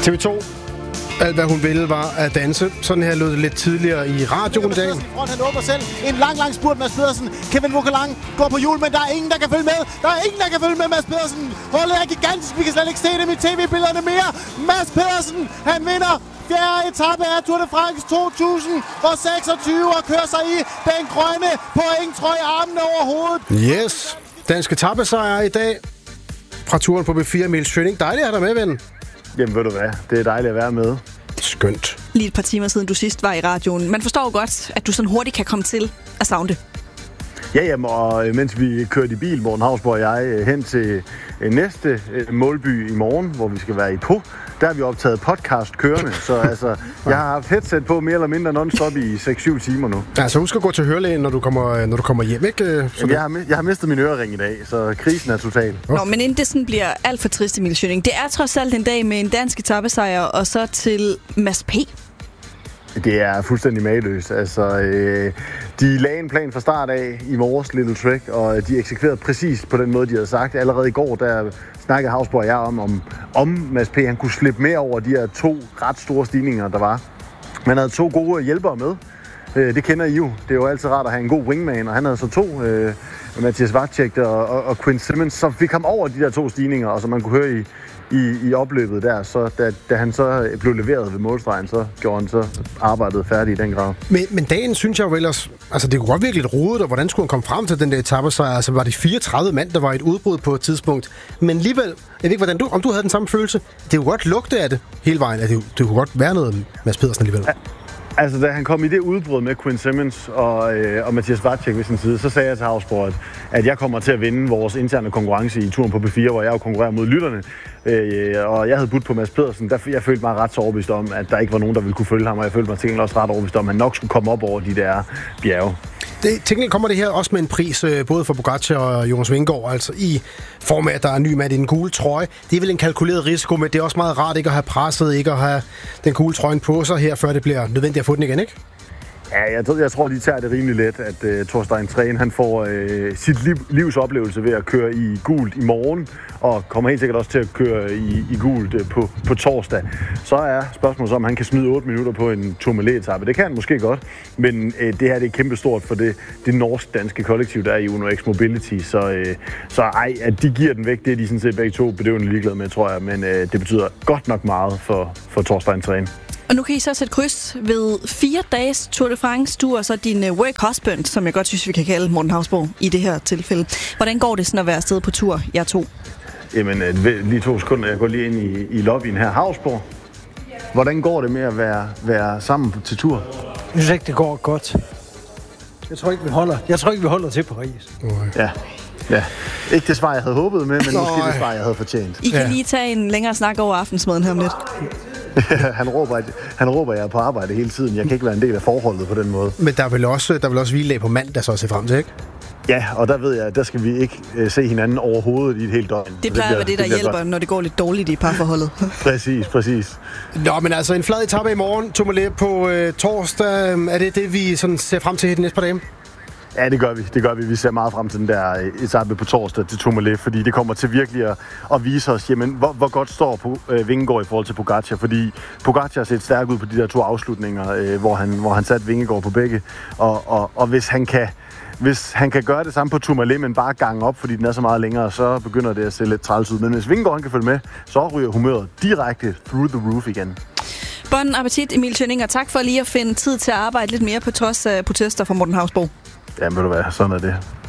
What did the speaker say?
TV2. Alt, hvad hun ville, var at danse. Sådan her lød det lidt tidligere i radioen i dag. Han åbner selv en lang spurt. Mads Pedersen. Kevin Vokalang går på hjul, men der er ingen, der kan følge med. Der er ingen, der kan følge med Mads Pedersen. Holdet er gigantisk. Vi kan slet ikke se dem i tv-billederne mere. Mads Pedersen, han vinder fjerde etape af Tour de France 2026 og kører sig i den grønne pointtrøje i armene over hovedet. Yes. Dansk etapesejr i dag fra turen på B4. Emil Schønning. Dejligt at have dig med, ven. Jamen, ved du hvad? Det er dejligt at være med. Skønt. Lige et par timer siden du sidst var i radioen. Man forstår jo godt, at du sådan hurtigt kan komme til at savne det. Ja, jamen, og mens vi kørte i bil, Morten Hausborg og jeg, hen til næste målby i morgen, hvor vi skal være i Po, der har vi optaget podcast kørende. Så altså, jeg har haft headset på mere eller mindre non-stop i 6-7 timer nu. Altså, husk at gå til hørelægen, når du kommer hjem, ikke? Jamen, jeg har mistet min ørering i dag, så krisen er total. Nå, men inden det sådan bliver alt for trist, Emil Schønning, det er trods alt en dag med en dansk etapesejr, og så til Mads P. Det er fuldstændig mageløst. Altså, de lagde en plan fra start af i vores Little Trek, og de eksekverede præcis på den måde, de havde sagt. Allerede i går, der snakkede Hausborg og jeg om Mads P. Han kunne slippe mere over de her 2 ret store stigninger, der var. Man havde 2 gode hjælpere med. Det kender I jo. Det er jo altid rart at have en god wingman, og han havde så 2, Mathias Vacek og Quinn Simmons, som fik ham over de der 2 stigninger, og som man kunne høre i opløbet der, så da han så blev leveret ved målstregen, så gjorde han så arbejdet færdigt i den grad. Men dagen synes jeg jo ellers, altså det kunne godt virke lidt rodet, og hvordan skulle han komme frem til den der etapesejr? Altså var det 34 mand, der var i et udbrud på et tidspunkt. Men alligevel, jeg ved ikke, om du havde den samme følelse. Det kunne godt lugte af det hele vejen, at det kunne godt være noget Mads Pedersen alligevel. Altså, da han kom i det udbrud med Quinn Simmons og Mathias Vacek ved sin side, så sagde jeg til Hausborg, at jeg kommer til at vinde vores interne konkurrence i turen på B4, hvor jeg jo konkurrerer mod lytterne. Og jeg havde budt på Mads Pedersen. Jeg følte mig ret så overbevist om, at der ikke var nogen, der ville kunne følge ham, og jeg følte mig til også ret overbevist om, at han nok skulle komme op over de der bjerge. Tænkelig kommer det her også med en pris, både for Pogacar og Jonas Vingegaard, altså i form af, at der er en ny mand i den gule trøje. Det er vel en kalkuleret risiko, men det er også meget rart ikke at have presset, ikke at have den gule trøjen på sig her, før det bliver nødvendigt at få den igen, ikke? Ja, jeg tror, de tager det rimelig let, at Thorstein Træn, han får sit livs oplevelse ved at køre i gult i morgen, og kommer helt sikkert også til at køre i gult på torsdag. Så er spørgsmålet så, om han kan smide 8 minutter på en Tourmalet-etape. Det kan han måske godt, men det her det er kæmpestort for det norsk-danske kollektiv, der er i Uno X Mobility. Så at de giver den væk, det er de sådan set begge to bedøvende ligeglade med, tror jeg, men det betyder godt nok meget for Thorstein Træn. Og nu kan I så sætte kryds ved 4 dages Tour de France. Du og så din work husband, som jeg godt synes, vi kan kalde Morten Hausborg i det her tilfælde. Hvordan går det sådan at være afsted på tur, jer to? Jamen, lige 2 sekunder. Jeg går lige ind i lobbyen her. Hausborg, hvordan går det med at være sammen til tur? Jeg synes ikke, det går godt. Jeg tror ikke, vi holder til Paris. Ja. Ikke det svar, jeg havde håbet med, men måske det svar, jeg havde fortjent. I kan lige tage en længere snak over aftensmaden her om lidt. Han råber, jeg er på arbejde hele tiden. Jeg kan ikke være en del af forholdet på den måde. Men der vil også hviledag på mandag så at se frem til, ikke? Ja, og der ved jeg, at der skal vi ikke se hinanden overhovedet i et helt døgn. Det plejer at være det, der hjælper, godt, når det går lidt dårligt i parforholdet. Præcis. Nå, men altså en flad etape i morgen, Tourmalet på torsdag. Er det vi sådan ser frem til de næste par dage? Ja, det gør vi. Vi ser meget frem til den der etape på torsdag til Tourmalet, fordi det kommer til virkelig at vise os, jamen, hvor godt står Vingegaard i forhold til Pogacar, fordi Pogacar har set stærk ud på de der 2 afslutninger, hvor han satte Vingegaard på begge, og hvis han kan gøre det samme på Tourmalet, men bare gange op, fordi den er så meget længere, så begynder det at se lidt træls ud. Men hvis Vingegaard kan følge med, så ryger humøret direkte through the roof igen. Bon appetit, Emil Schønning, og tak for lige at finde tid til at arbejde lidt mere på trods af protester fra Morten Hausborg. Jamen ved du hvad, sådan er det.